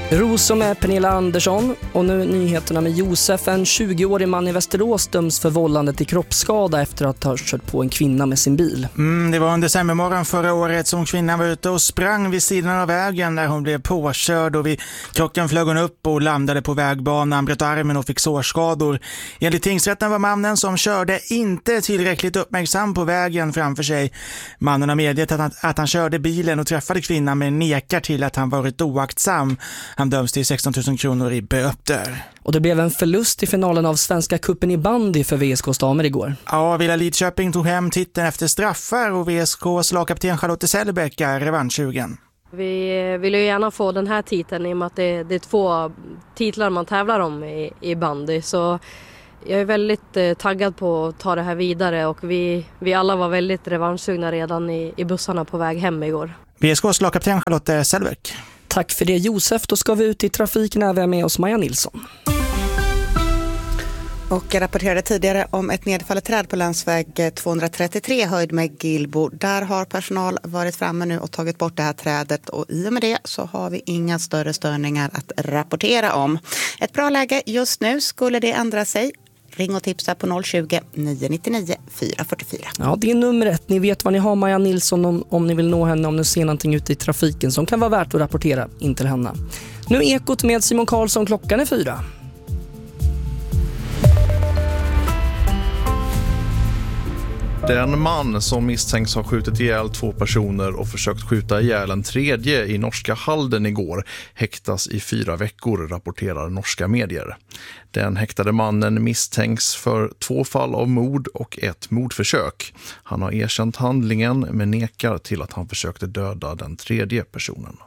Ros med Pernilla Andersson och nu nyheterna med Josef. En 20-årig man i Västerås döms för vållande till kroppsskada efter att ha kört på en kvinna med sin bil. Det var en decembermorgon förra året som kvinnan var ute och sprang vid sidan av vägen när hon blev påkörd och vid krocken flög hon upp och landade på vägbanan, bröt armen och fick sårskador. Enligt tingsrätten var mannen som körde inte tillräckligt uppmärksam på vägen framför sig. Mannen har medgett att han körde bilen och träffade kvinnan men nekar till att han varit oaktsam. Han döms till 16 000 kronor i böter. Och det blev en förlust i finalen av Svenska cupen i bandy för VSKs damer igår. Ja, Villa Lidköping tog hem titeln efter straffar och VSKs lagkapten Charlotte Sellbäck är revanschsugen. Vi vill ju gärna få den här titeln i och med att det är 2 titlar man tävlar om i bandy. Så jag är väldigt taggad på att ta det här vidare och vi alla var väldigt revanschsugna redan i bussarna på väg hem igår. VSKs lagkapten Charlotte Sellbäck. Tack för det Josef, då ska vi ut i trafiken när vi är med oss Maja Nilsson. Och jag rapporterade tidigare om ett nedfallet träd på länsväg 233 höjd med Gilbo. Där har personal varit framme nu och tagit bort det här trädet och i och med det så har vi inga större störningar att rapportera om. Ett bra läge just nu, skulle det ändra sig. Ring och tipsa på 020-999 444. Ja, det är nummer 1. Ni vet vad ni har Maja Nilsson om ni vill nå henne om ni ser någonting ute i trafiken som kan vara värt att rapportera in till henne. Nu Ekot med Simon Karlsson, klockan är 4. Den man som misstänks ha skjutit ihjäl 2 personer och försökt skjuta ihjäl en tredje i norska Halden igår häktas i 4 veckor, rapporterar norska medier. Den häktade mannen misstänks för 2 fall av mord och 1 mordförsök. Han har erkänt handlingen men nekar till att han försökte döda den tredje personen.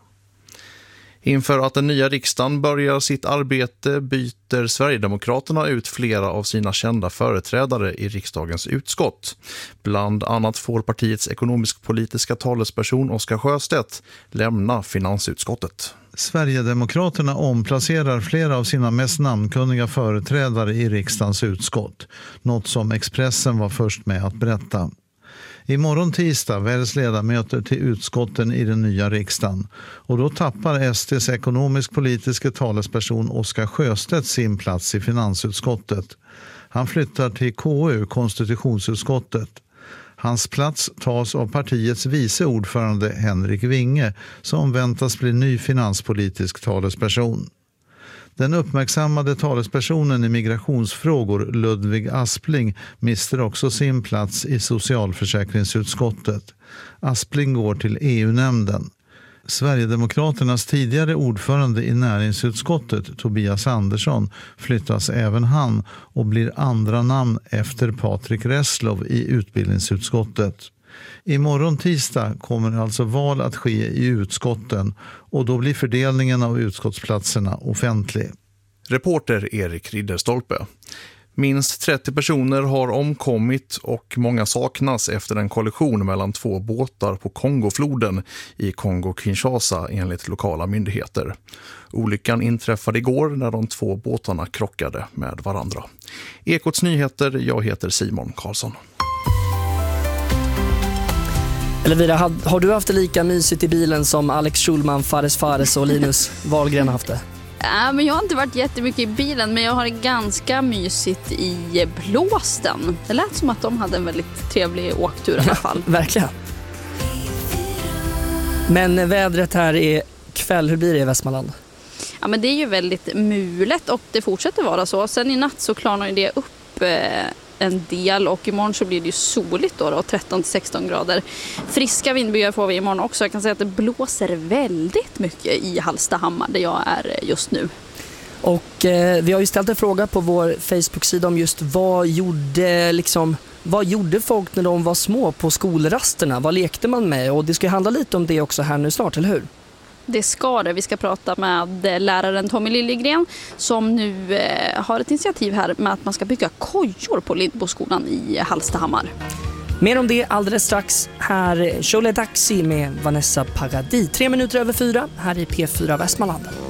Inför att den nya riksdagen börjar sitt arbete byter Sverigedemokraterna ut flera av sina kända företrädare i riksdagens utskott. Bland annat får partiets ekonomisk-politiska talesperson Oscar Sjöstedt lämna finansutskottet. Sverigedemokraterna omplacerar flera av sina mest namnkunniga företrädare i riksdagens utskott. Något som Expressen var först med att berätta. Imorgon tisdag väljs ledamöter till utskotten i den nya riksdagen och då tappar SDs ekonomisk-politiska talesperson Oscar Sjöstedt sin plats i finansutskottet. Han flyttar till KU, konstitutionsutskottet. Hans plats tas av partiets vice ordförande Henrik Winge som väntas bli ny finanspolitisk talesperson. Den uppmärksammade talespersonen i migrationsfrågor Ludvig Aspling mister också sin plats i socialförsäkringsutskottet. Aspling går till EU-nämnden. Sverigedemokraternas tidigare ordförande i näringsutskottet Tobias Andersson flyttas även han och blir andra namn efter Patrik Reslow i utbildningsutskottet. Imorgon tisdag kommer alltså val att ske i utskotten och då blir fördelningen av utskottsplatserna offentlig. Reporter Erik Ridderstolpe. Minst 30 personer har omkommit och många saknas efter en kollision mellan 2 båtar på Kongofloden i Kongo-Kinshasa enligt lokala myndigheter. Olyckan inträffade igår när de 2 båtarna krockade med varandra. Ekots nyheter, jag heter Simon Karlsson. Elvira, har du haft det lika mysigt i bilen som Alex Schulman, Fares och Linus Wahlgren har haft det? Ja, men jag har inte varit jättemycket i bilen, men jag har det ganska mysigt i blåsten. Det lät som att de hade en väldigt trevlig åktur i alla fall. Verkligen. Men vädret här är kväll, hur blir det i Västmanland? Ja, men det är ju väldigt mulet och det fortsätter vara så. Sen i natt så klarnar ju det upp en del och imorgon så blir det ju soligt då 13-16 grader. Friska vindbyar får vi imorgon också. Jag kan säga att det blåser väldigt mycket i Hallstahammar där jag är just nu. Och vi har ju ställt en fråga på vår Facebook-sida om just vad gjorde folk när de var små på skolrasterna? Vad lekte man med? Och det ska handla lite om det också här nu snart, eller hur? Det ska det. Vi ska prata med läraren Tommy Liljegren som nu har ett initiativ här med att man ska bygga kojor på Lindboskolan i Hallstahammar. Mer om det alldeles strax. Här Cholet Taxi med Vanessa Paradis. 3 minuter över 4 här i P4 Västmanland.